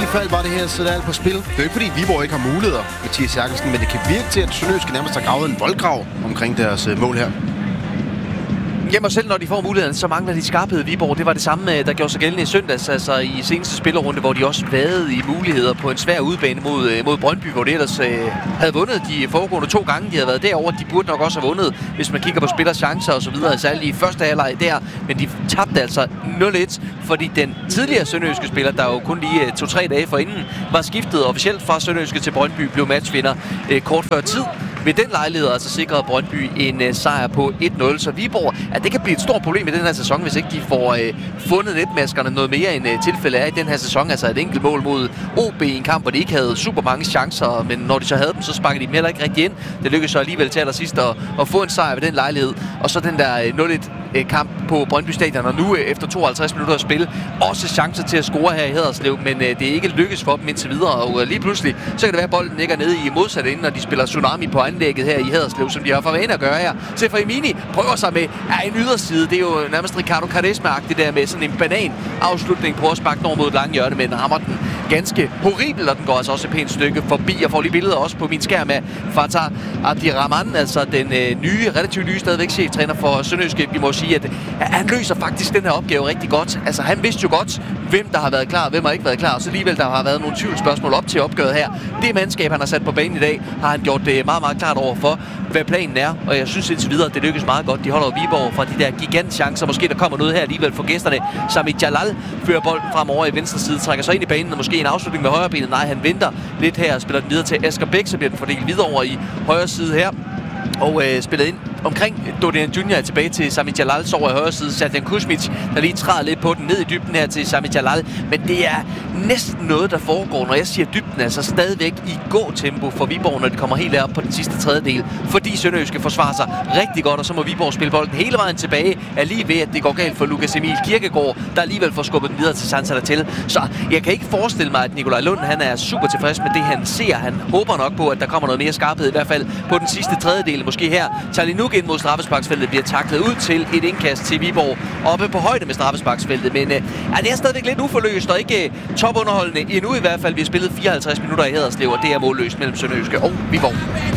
fald var det her sætter alt på spil. Det er jo ikke fordi Viborg ikke har muligheder, Mathias Jakobsen, men det kan virke til, at Sønderjyske nærmest har gravet en voldgrav omkring deres mål her. Jamen selv når de får muligheden, så mangler de skarphed i Viborg. Det var det samme, der gjorde sig gældende i søndags, altså i seneste spillerunde, hvor de også vadede i muligheder på en svær udbane mod Brøndby, hvor de ellers havde vundet de foregående 2 gange. De havde været derovre. De burde nok også have vundet, hvis man kigger på spillers chancer og så videre, særligt i første halvleg der. Men de tabte altså 0-1, fordi den tidligere sønderjyske spiller, der jo kun lige 2-3 dage forinden var skiftet officielt fra sønderjyske til Brøndby, blev matchvinder kort før tid. Ved den lejlighed altså sikrede Brøndby en sejr på 1-0, så Viborg, det kan blive et stort problem i den her sæson, hvis ikke de får fundet netmaskerne noget mere end tilfældet er i den her sæson. Altså et enkelt mål mod OB i en kamp, hvor de ikke havde super mange chancer, men når de så havde dem, så sparkede de dem heller ikke rigtig ind. Det lykkedes så alligevel til allersidst at få en sejr ved den lejlighed, og så den der 0-1 kamp på Brøndby Stadion, og nu efter 52 minutter at spille, også chancer til at score her i Haderslev, men det er ikke lykkes for dem indtil videre, og lige pludselig, så kan det være, at bolden ligger nede i modsatte ende, når de spiller Tsunami på anlægget her i Haderslev, som de har for vane at gøre her. Seferimini prøver sig med en yderside, det er jo nærmest Ricardo Quaresma-agtigt der med sådan en banan-afslutning på at sparke over mod et langt hjørne, men rammer den ganske horribel, og den går altså også et pænt stykke forbi. Jeg får lige billeder også på min skærm af Fatah Abdirahman, altså den relativt nye stadigvæk cheftræner for Sønderjyske. Vi må sige, at han løser faktisk den her opgave rigtig godt. Altså han vidste jo godt, hvem der har været klar, hvem har ikke været klar, og så alligevel der har været nogle tvivlsspørgsmål op til opgøret her. Det mandskab, han har sat på banen i dag, har han gjort det meget, meget klart over for, hvad planen er, og jeg synes indtil videre, at det lykkes meget godt. De holder Viborg fra de der gigantchancer. Måske der kommer noget her alligevel for gæsterne. Sami Jalal fører bolden fremover i venstre side, trækker sig ind i banen, og måske en afslutning med højre benet. Nej, han venter lidt her og spiller den videre til Asger Bæk, så bliver den fordelt videre over i højre side her. Og spillet ind omkring Dodian Junior tilbage til Sami Jalal, så over i højre side. Serdan Kuzmic, der lige træder lidt på den ned i dybden her til Sami Jalal. Men det er næsten noget, der foregår, når jeg siger dybden, altså stadigvæk i gå-tempo for Viborg, når de kommer helt op på den sidste tredjedel. Fordi Sønderjyske forsvarer sig rigtig godt, og så må Viborg spille bolden hele vejen tilbage. Er lige ved, at det går galt for Lukas Emil Kirkegaard, der alligevel får skubbet den videre til Sansa til. Så jeg kan ikke forestille mig, at Nikolaj Lund han er super tilfreds med det, han ser. Han håber nok på, at der kommer noget mere skarphed, i hvert fald på den sidste tredjedel. Måske her. Charlie Nuk ind mod straffesparksfeltet bliver taklet ud til et indkast til Viborg oppe på højde med straffesparksfeltet. Men det er stadigvæk lidt uforløst og ikke topunderholdende endnu i hvert fald. Vi har spillet 54 minutter i Haderslev, og det er målløst mellem Sønderjyske og Viborg.